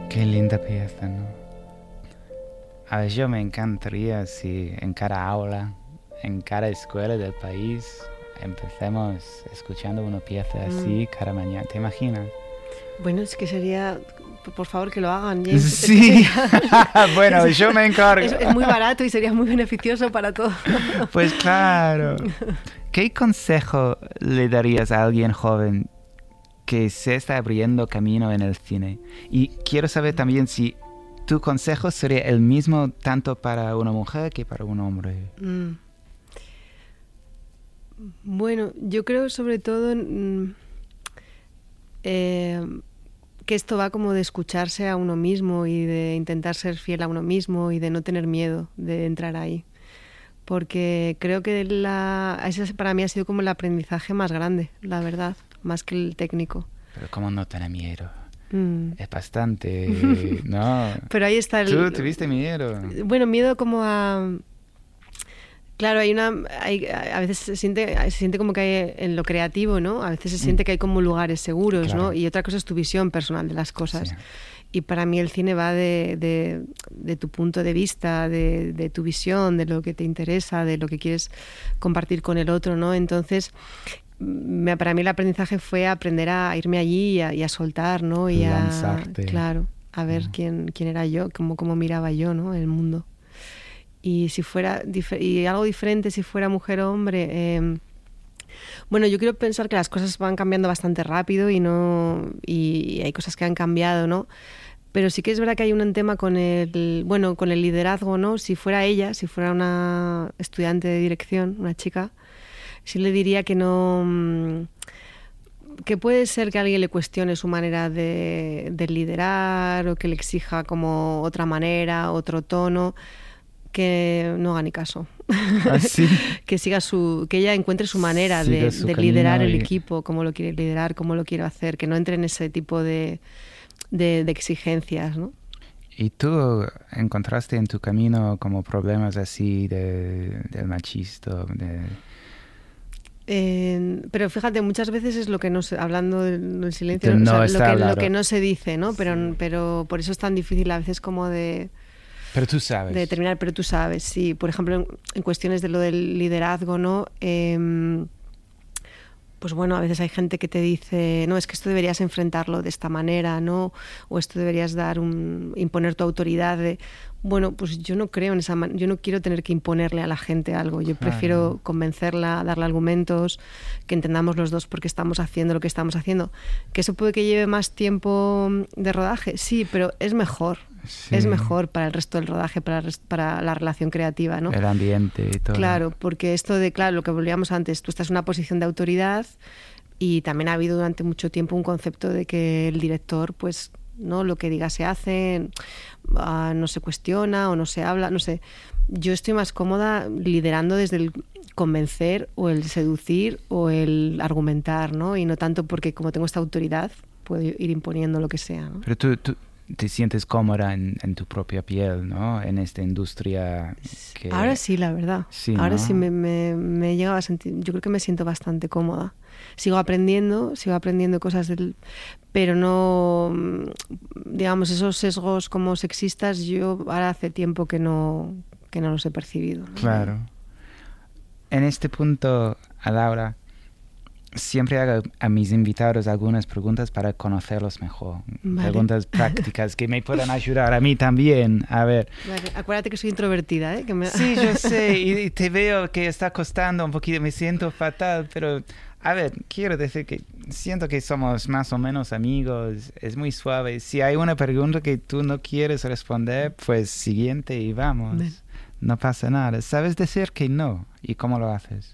Qué linda pieza, ¿no? A ver, yo me encantaría si en cada aula, en cada escuela del país, empecemos escuchando una pieza así cada mañana. ¿Te imaginas? Bueno, es que sería... Por favor, que lo hagan, James. Sí. Bueno, yo me encargo. Es muy barato y sería muy beneficioso para todos. Pues claro. ¿Qué consejo le darías a alguien joven que se está abriendo camino en el cine? Y quiero saber también si tu consejo sería el mismo tanto para una mujer que para un hombre. Bueno, yo creo sobre todo que esto va como de escucharse a uno mismo y de intentar ser fiel a uno mismo y de no tener miedo de entrar ahí. Porque creo que ese para mí ha sido como el aprendizaje más grande, la verdad, más que el técnico. Pero ¿cómo no tener miedo? Es bastante, ¿no? Pero ahí está ¿Tú tuviste miedo? Bueno, miedo como a... Claro, a veces se siente como que hay en lo creativo, ¿no? A veces se siente que hay como lugares seguros, claro, ¿no? Y otra cosa es tu visión personal de las cosas. Sí. Y para mí el cine va de tu punto de vista, de tu visión, de lo que te interesa, de lo que quieres compartir con el otro, ¿no? Entonces, para mí el aprendizaje fue aprender a irme allí y a soltar, ¿no? Y lanzarte. Claro, a ver quién era yo, cómo miraba yo, ¿no? El mundo. Y si fuera algo diferente si fuera mujer o hombre, bueno, yo quiero pensar que las cosas van cambiando bastante rápido y hay cosas que han cambiado, ¿no? Pero sí que es verdad que hay un tema con el liderazgo, ¿no? Si fuera ella, si fuera una estudiante de dirección, una chica, sí le diría que no, que puede ser que alguien le cuestione su manera de liderar o que le exija como otra manera, otro tono, que no haga ni caso. ¿Ah, sí? Que ella encuentre su manera de liderar el equipo, cómo lo quiere liderar, cómo lo quiere hacer, que no entre en ese tipo de exigencias, ¿no? ¿Y tú encontraste en tu camino como problemas así del machista? Pero fíjate, muchas veces es lo que no se, hablando del silencio, lo que no se dice, ¿no? Pero por eso es tan difícil a veces como de... Pero tú sabes. De determinar, pero tú sabes, sí. Por ejemplo, en cuestiones de lo del liderazgo, ¿no? Pues bueno, a veces hay gente que te dice, no, es que esto deberías enfrentarlo de esta manera, ¿no? O esto deberías imponer tu autoridad. Bueno, pues yo no creo en esa manera, yo no quiero tener que imponerle a la gente algo. Yo prefiero convencerla, darle argumentos, que entendamos los dos por qué estamos haciendo lo que estamos haciendo. ¿Que eso puede que lleve más tiempo de rodaje? Sí, pero es mejor. Sí. Es mejor para el resto del rodaje, para la relación creativa, ¿no? El ambiente y todo. Claro, porque esto lo que volvíamos antes, tú estás en una posición de autoridad y también ha habido durante mucho tiempo un concepto de que el director, pues, no, lo que diga se hace, no se cuestiona o no se habla, no sé. Yo estoy más cómoda liderando desde el convencer o el seducir o el argumentar, ¿no? Y no tanto porque como tengo esta autoridad puedo ir imponiendo lo que sea, ¿no? Pero tú te sientes cómoda en tu propia piel, ¿no? En esta industria que... Ahora sí, la verdad. Sí, ahora, ¿no? Sí me he llegado a sentir... Yo creo que me siento bastante cómoda. Sigo aprendiendo cosas pero no... Digamos, esos sesgos como sexistas, yo ahora hace tiempo que no los he percibido, ¿no? Claro. En este punto, a Laura, siempre hago a mis invitados algunas preguntas para conocerlos mejor. Vale. Preguntas prácticas que me puedan ayudar a mí también. A ver. Vale. Acuérdate que soy introvertida, ¿eh? Sí, yo sé. Y te veo que está costando un poquito. Me siento fatal, pero... A ver, quiero decir que siento que somos más o menos amigos. Es muy suave. Si hay una pregunta que tú no quieres responder, pues siguiente y vamos. Vale. No pasa nada. ¿Sabes decir que no? ¿Y cómo lo haces?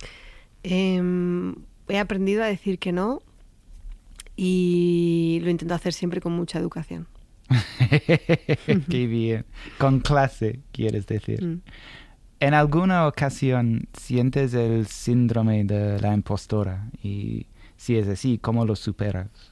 He aprendido a decir que no y lo intento hacer siempre con mucha educación. Qué bien. Con clase, quieres decir. ¿En alguna ocasión sientes el síndrome de la impostora? Y si es así, ¿cómo lo superas?